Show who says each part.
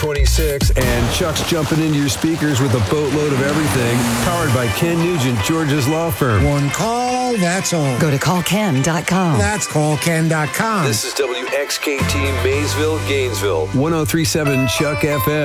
Speaker 1: 626, and Chuck's jumping into your speakers with a boatload of everything. Powered by Ken Nugent, George's law firm.
Speaker 2: One call, that's all.
Speaker 3: Go to callken.com.
Speaker 2: That's callken.com.
Speaker 1: This is WXKT Maysville, Gainesville, 103.7 Chuck FM.